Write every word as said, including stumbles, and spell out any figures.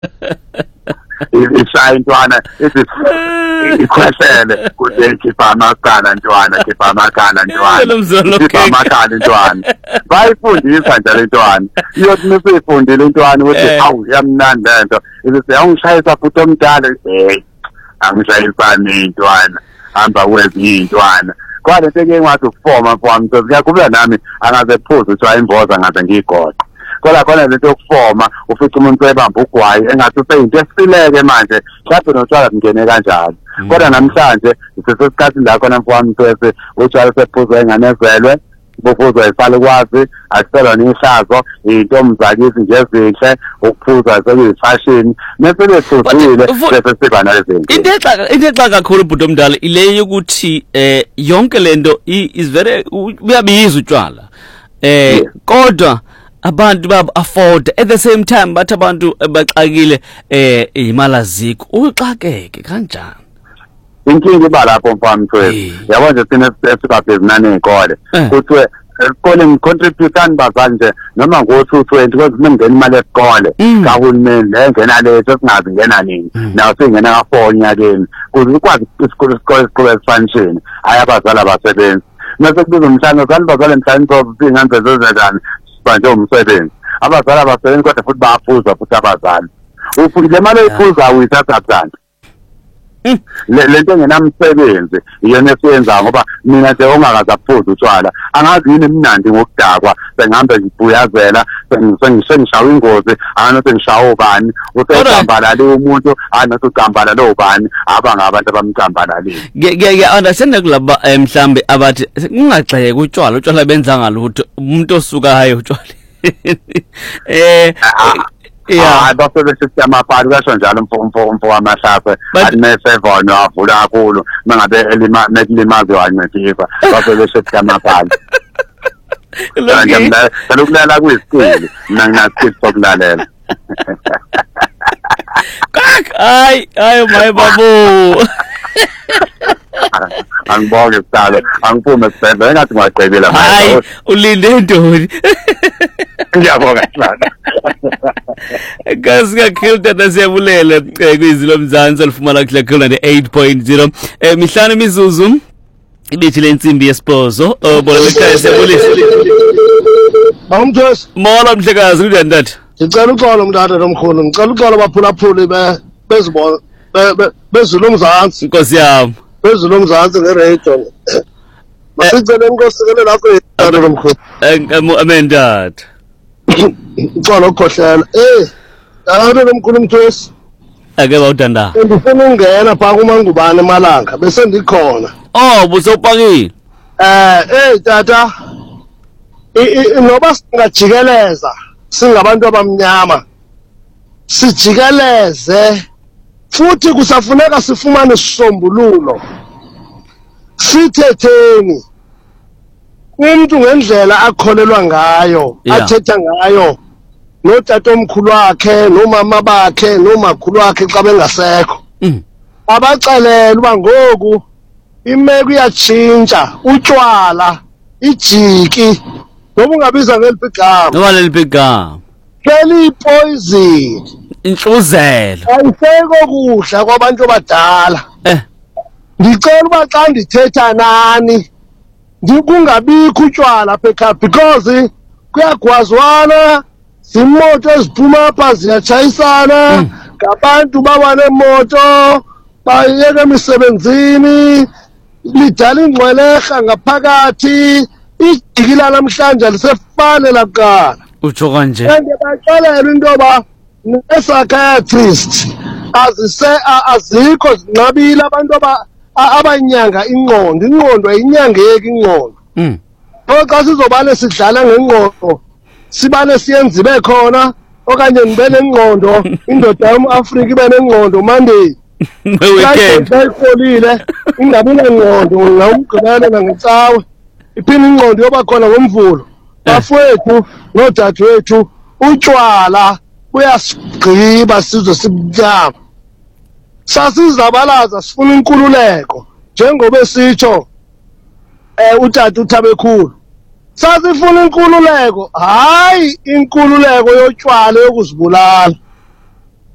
ishaya intwana ithi ikhweshele kuthi khipha amakhala ntwana khipha amakhala ntwana khipha amakhala ntwana bayifundisa nje le ntwana iyothi nisifundile intwana ukuthi awu yamnandi lento ithi awungishayisa futhi omdala eh angishayisani intwana hamba kwezinye intwana kwale seke ngathi ukufoma mfowami so kuyakuba nami angaze phuza ukuthi ayimboza ngaze ngigoqa kola khona lento yokufoma ufica umuntu ebamba ugwayi engathi useyinto esileke manje mhlawumbe notshwala ngene kanjalo kodwa namhlanje sisesikhathini la khona mfowami bese utshwala sephuzo enganezelwe bufuzwa isale kwazi akuselwa nehlazo intombi zakithi nje ezinhle ukuphuza sekuyifashion mase bethuzile bese siba nalezinto into exaka into exaka kakhulu ubhuti omdala ile yokuthi eh yonke lento is very uyabiza utshwala eh kodwa abantu baba afford at the same time bathi abantu baxakile eh imali azikho uxakeke kanjani inkinga iba lapho mfana mthweni yabo nje thina sibabhizinane ezikole kuthiwe isikole ngicontribute bazali nje noma ngo two twenty because mengena imali esikole kahulumeni engena letho singazi ngena nini nawo singena ka four nyakeni kuze ukwazi isikole isikole isikole expansion ayabazali abasebenzi mase kubiza umhlanga bazali bazali emhlanje province nganze zezenzani manje umsebenzi abazali abasebenzi kodwa futhi bayaphuza futhi abazali ufike imali ephuza uyithatha kanti le lento ngenamsebenzi iyona esiyenza ngoba mina nje ongakaza kuphuza utshwala angazi yini emnandi ngokudakwa sengihambe ngibuyazela sengishawa ingozi ana sengishawa ubani usecambalale umuntu ana ucambalale ubani abanga abantu abamcambalalile ke understand kulaba mhlambe abathi kungagxeke utshwala utshwala benza ngalutho umuntu osuka hayo utshwala eh yeah basebenzisa amapali kasho njalo umfo umfo wamahlase anesevona avula kakhulu mangabe elima nelimazi wancedisa basebenzisa amapali ngiyamla selukulalela kuyisicili mina nginasikho sokulalela kak ay ay my babu angibonge sitalo angiphume sibedla engathi ngaqebela hayi ulinde ndoni ngiyabonga sana Kasi ka Kilton siyabulela kwizilo mzansi alifumana kule Kilton eight point zero eh mihlanu mizuzu ibithi lensimbi yespozo oboleka siyabulisa Bawumthwesi mola mhlekazi kunjani ntatha Ngicela uxolo mntata nomkhulu ngicela uxolo baphulaphuli be bezibona bezilo mzansi Inkosi yami bezilo mzansi ngeredio Masicela inkosikele lapho mntata nomkhulu amen ntatha Uxolo ukhohlela eh abantu nomkhulu Mthwesi ake bawudanda ngifuna ungena pha kumangubane emalanga bese ndikhona oh busopakile eh eh tata noba singajikeleza singabantu abamnyama sijikeleze futhi kusafuneka sifumane isisombululo sithetheni umuntu ngendlela akholelwa ngayo athetha ngayo notata omkhulu wakhe nomama bakhe nomakhulu wakhe xa bengasekho abaxelela uba ngoku imeko iyatshintsha utshwala ijiki noba ungabiza ngeliphi igama noba leliphi igama keli poison inhluzelo ayiseko kuhla kwabantu abadala eh ngicela uba xa ndithetha nani ndikungabikho utshwala apha ekhaya because kuyagwazwana zimoto eziphuma apha ziyatshayisana ngabantu bawa neemoto bayeke emisebenzini lidala ingcwelerha ngaphakathi ijikila namhlanje lisefane lakuqala utsho kanje ndiyabaxelela into yoba ne-psychiatrist azise azikho zinqabile abantu abanyanga ingqondo ingqondo ayinyangeki ingqondo mm xa sizobale sidlala ngengqondo sibale siyenza ibe khona okanye nibe nengqondo indoda yomAfrika ibe nengqondo Monday weekend bayifolile ingabi nengqondo ngawugqibele nangecawe iphina ingqondo yoba khona ngomvulo bafowethu nodadewethu utshwala buyasigqiba sizwe sibunyama sasizabalaza sifuna inkululeko njengoba esitsho eh utata uThabekhulu sasifuna inkululeko hayi inkululeko yotshwala yokuzibulala